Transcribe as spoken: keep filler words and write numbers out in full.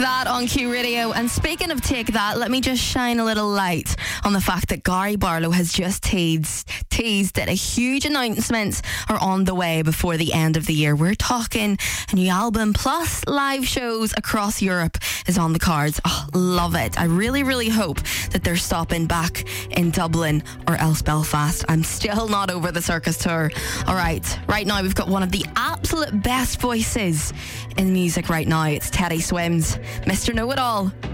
That on Q Radio. And speaking of Take That, let me just shine a little light on the fact that Gary Barlow has just teased, teased that a huge announcements are on the way before the end of the year. We're talking a new album plus live shows across Europe is on the cards. Oh, love it. I really, really hope that they're stopping back in Dublin or else Belfast. I'm still not over the circus tour. All right, right now we've got one of the absolute best voices in music right now. It's Teddy Swims, Mister Know-It-All.